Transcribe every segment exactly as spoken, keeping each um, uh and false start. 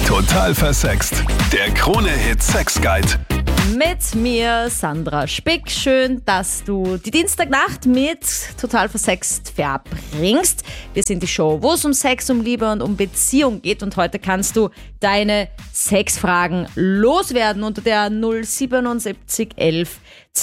Total versext. Der Krone-Hit Sex Guide. Mit mir, Sandra Spick. Schön, dass du die Dienstagnacht mit Total versext verbringst. Wir sind die Show, wo es um Sex, um Liebe und um Beziehung geht. Und heute kannst du deine Sexfragen loswerden unter der null siebenundsiebzig elf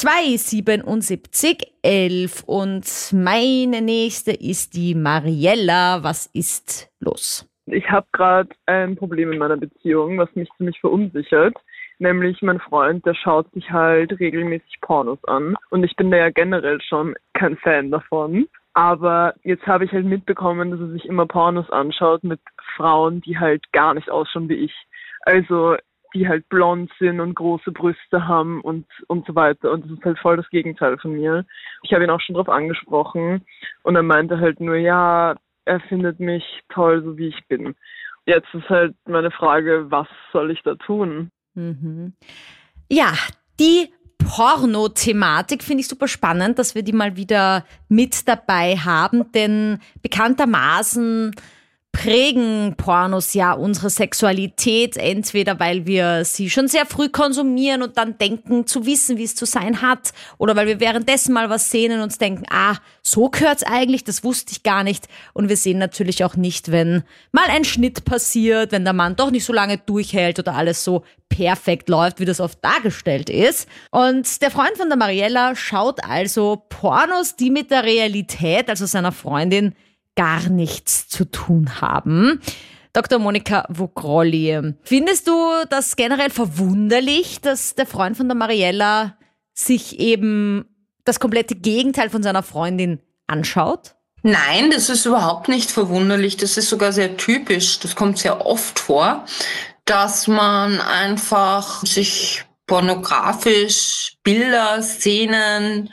zweihundertsiebenundsiebzig elf. Und meine nächste ist die Mariella. Was ist los? Ich habe gerade ein Problem in meiner Beziehung, was mich ziemlich verunsichert. Nämlich mein Freund, der schaut sich halt regelmäßig Pornos an. Und ich bin da ja generell schon kein Fan davon. Aber jetzt habe ich halt mitbekommen, dass er sich immer Pornos anschaut mit Frauen, die halt gar nicht ausschauen wie ich. Also die halt blond sind und große Brüste haben und und so weiter. Und das ist halt voll das Gegenteil von mir. Ich habe ihn auch schon drauf angesprochen. Und er meinte halt nur, ja, er findet mich toll, so wie ich bin. Jetzt ist halt meine Frage, was soll ich da tun? Mhm. Ja, die Porno-Thematik finde ich super spannend, dass wir die mal wieder mit dabei haben, denn bekanntermaßen prägen Pornos ja unsere Sexualität, entweder weil wir sie schon sehr früh konsumieren und dann denken zu wissen, wie es zu sein hat, oder weil wir währenddessen mal was sehen und uns denken, ah, so gehört's eigentlich, das wusste ich gar nicht. Und wir sehen natürlich auch nicht, wenn mal ein Schnitt passiert, wenn der Mann doch nicht so lange durchhält oder alles so perfekt läuft, wie das oft dargestellt ist. Und der Freund von der Mariella schaut also Pornos, die mit der Realität, also seiner Freundin, gar nichts zu tun haben. Doktor Monika Vogrolli, findest du das generell verwunderlich, dass der Freund von der Mariella sich eben das komplette Gegenteil von seiner Freundin anschaut? Nein, das ist überhaupt nicht verwunderlich. Das ist sogar sehr typisch. Das kommt sehr oft vor, dass man einfach sich pornografisch Bilder, Szenen,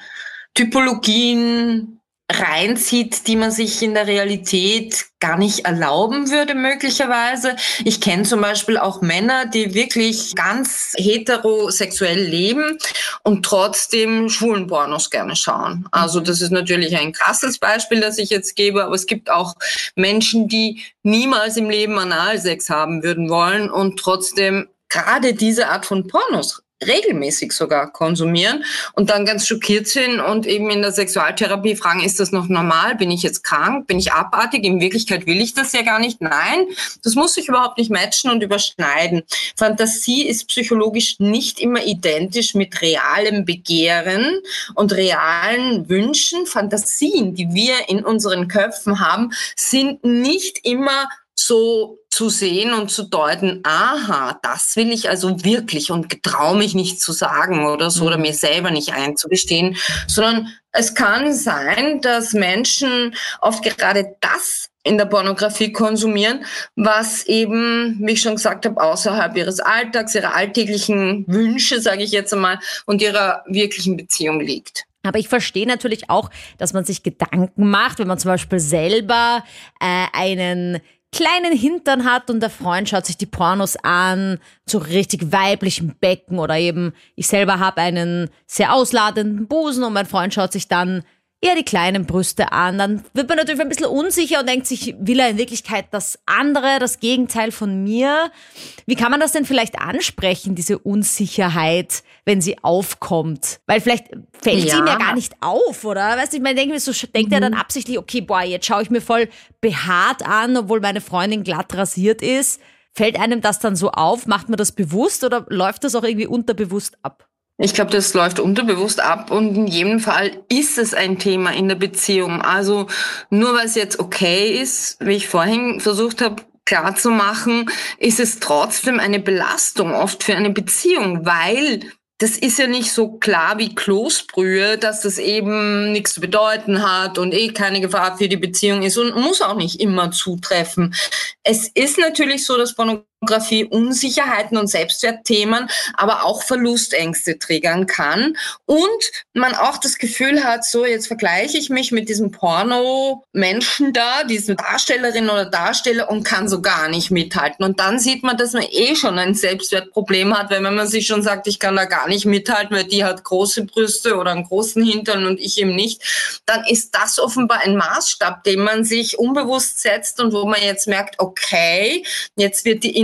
Typologien reinzieht, die man sich in der Realität gar nicht erlauben würde möglicherweise. Ich kenne zum Beispiel auch Männer, die wirklich ganz heterosexuell leben und trotzdem schwulen Pornos gerne schauen. Also das ist natürlich ein krasses Beispiel, das ich jetzt gebe, aber es gibt auch Menschen, die niemals im Leben Analsex haben würden wollen und trotzdem gerade diese Art von Pornos regelmäßig sogar konsumieren und dann ganz schockiert sind und eben in der Sexualtherapie fragen, ist das noch normal? Bin ich jetzt krank? Bin ich abartig? In Wirklichkeit will ich das ja gar nicht. Nein, das muss sich überhaupt nicht matchen und überschneiden. Fantasie ist psychologisch nicht immer identisch mit realem Begehren und realen Wünschen. Fantasien, die wir in unseren Köpfen haben, sind nicht immer so zu sehen und zu deuten, aha, das will ich also wirklich und traue mich nicht zu sagen oder so oder mir selber nicht einzugestehen, sondern es kann sein, dass Menschen oft gerade das in der Pornografie konsumieren, was eben, wie ich schon gesagt habe, außerhalb ihres Alltags, ihrer alltäglichen Wünsche, sage ich jetzt einmal, und ihrer wirklichen Beziehung liegt. Aber ich verstehe natürlich auch, dass man sich Gedanken macht, wenn man zum Beispiel selber äh, einen kleinen Hintern hat und der Freund schaut sich die Pornos an, so richtig weiblichem Becken oder eben ich selber habe einen sehr ausladenden Busen und mein Freund schaut sich dann eher die kleinen Brüste an, dann wird man natürlich ein bisschen unsicher und denkt sich, will er in Wirklichkeit das andere, das Gegenteil von mir? Wie kann man das denn vielleicht ansprechen, diese Unsicherheit, wenn sie aufkommt? Weil vielleicht fällt ja. sie ihm ja gar nicht auf, oder? Weißt du, ich meine, denke mir so, denkt mhm. er dann absichtlich, okay, boah, jetzt schaue ich mir voll behaart an, obwohl meine Freundin glatt rasiert ist. Fällt einem das dann so auf? Macht man das bewusst oder läuft das auch irgendwie unterbewusst ab? Ich glaube, das läuft unterbewusst ab und in jedem Fall ist es ein Thema in der Beziehung. Also nur weil es jetzt okay ist, wie ich vorhin versucht habe klarzumachen, ist es trotzdem eine Belastung oft für eine Beziehung, weil das ist ja nicht so klar wie Kloßbrühe, dass das eben nichts zu bedeuten hat und eh keine Gefahr für die Beziehung ist und muss auch nicht immer zutreffen. Es ist natürlich so, dass Pornografie Unsicherheiten und Selbstwertthemen, aber auch Verlustängste triggern kann und man auch das Gefühl hat, so jetzt vergleiche ich mich mit diesem Porno-Menschen da, diesem Darstellerin oder Darsteller und kann so gar nicht mithalten. Und dann sieht man, dass man eh schon ein Selbstwertproblem hat, weil wenn man sich schon sagt, ich kann da gar nicht mithalten, weil die hat große Brüste oder einen großen Hintern und ich eben nicht, dann ist das offenbar ein Maßstab, den man sich unbewusst setzt und wo man jetzt merkt, okay, jetzt wird die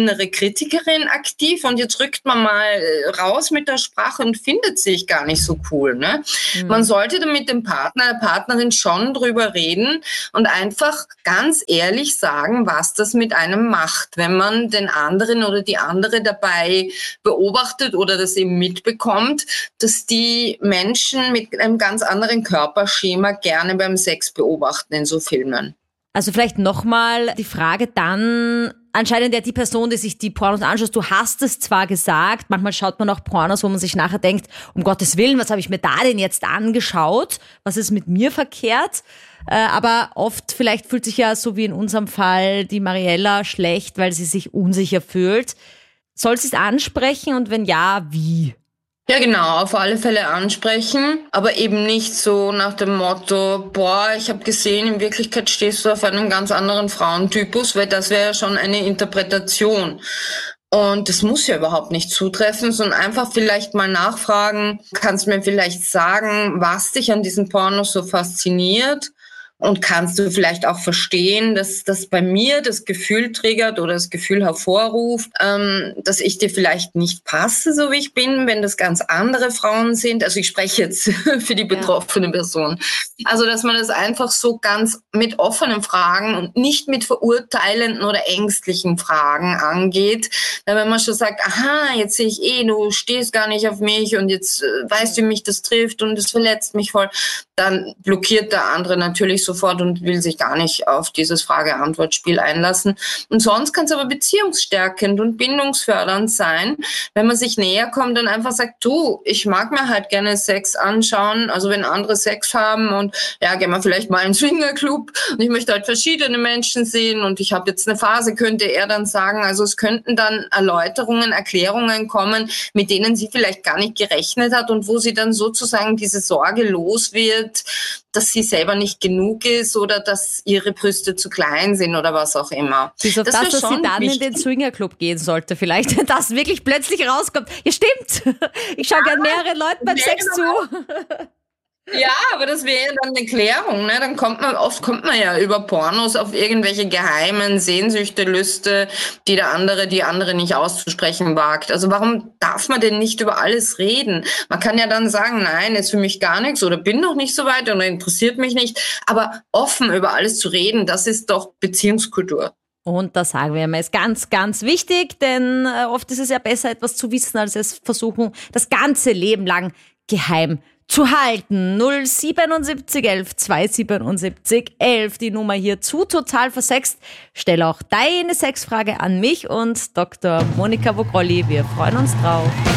innere Kritikerin aktiv und jetzt rückt man mal raus mit der Sprache und findet sich gar nicht so cool. Ne? Mhm. Man sollte dann mit dem Partner, der Partnerin schon drüber reden und einfach ganz ehrlich sagen, was das mit einem macht, wenn man den anderen oder die andere dabei beobachtet oder das eben mitbekommt, dass die Menschen mit einem ganz anderen Körperschema gerne beim Sex beobachten in so Filmen. Also vielleicht nochmal die Frage dann, anscheinend ja die Person, die sich die Pornos anschaut, du hast es zwar gesagt, manchmal schaut man auch Pornos, wo man sich nachher denkt, um Gottes Willen, was habe ich mir da denn jetzt angeschaut? Was ist mit mir verkehrt? Äh, aber oft, vielleicht fühlt sich ja so wie in unserem Fall die Mariella schlecht, weil sie sich unsicher fühlt. Soll sie es ansprechen und wenn ja, wie? Ja, genau, auf alle Fälle ansprechen, aber eben nicht so nach dem Motto, boah, ich habe gesehen, in Wirklichkeit stehst du auf einem ganz anderen Frauentypus, weil das wäre ja schon eine Interpretation. Und das muss ja überhaupt nicht zutreffen, sondern einfach vielleicht mal nachfragen, kannst du mir vielleicht sagen, was dich an diesen Pornos so fasziniert? Und kannst du vielleicht auch verstehen, dass das bei mir das Gefühl triggert oder das Gefühl hervorruft, ähm, dass ich dir vielleicht nicht passe, so wie ich bin, wenn das ganz andere Frauen sind. Also ich spreche jetzt für die betroffene Person. Also dass man das einfach so ganz mit offenen Fragen und nicht mit verurteilenden oder ängstlichen Fragen angeht. Weil wenn man schon sagt, aha, jetzt sehe ich eh, du stehst gar nicht auf mich und jetzt äh, weißt du, wie mich das trifft und es verletzt mich voll, dann blockiert der andere natürlich sofort und will sich gar nicht auf dieses Frage-Antwort-Spiel einlassen. Und sonst kann es aber beziehungsstärkend und bindungsfördernd sein, wenn man sich näher kommt und einfach sagt, du, ich mag mir halt gerne Sex anschauen, also wenn andere Sex haben und ja, gehen wir vielleicht mal in einen Swingerclub und ich möchte halt verschiedene Menschen sehen und ich habe jetzt eine Phase, könnte er dann sagen, also es könnten dann Erläuterungen, Erklärungen kommen, mit denen sie vielleicht gar nicht gerechnet hat und wo sie dann sozusagen diese Sorge los wird, dass sie selber nicht genug ist oder dass ihre Brüste zu klein sind oder was auch immer. Bis auf das, das dass sie dann wichtig. in den Swingerclub gehen sollte vielleicht, dass wirklich plötzlich rauskommt. Ja, stimmt. Ich schaue ja, gerne mehreren Leuten beim Sex zu. Ja, aber das wäre dann eine Klärung, ne? Dann kommt man, oft kommt man ja über Pornos auf irgendwelche geheimen Sehnsüchte, Lüste, die der andere, die andere nicht auszusprechen wagt. Also warum darf man denn nicht über alles reden? Man kann ja dann sagen, nein, ist für mich gar nichts oder bin noch nicht so weit oder interessiert mich nicht. Aber offen über alles zu reden, das ist doch Beziehungskultur. Und das sagen wir immer, ist ganz, ganz wichtig, denn oft ist es ja besser, etwas zu wissen, als es versuchen, das ganze Leben lang geheim zu halten. null siebenundsiebzig elf zweihundertsiebenundsiebzig elf, die Nummer hier zu Total Versext. Stell auch deine Sexfrage an mich und Doktor Monika Vogrolli. Wir freuen uns drauf.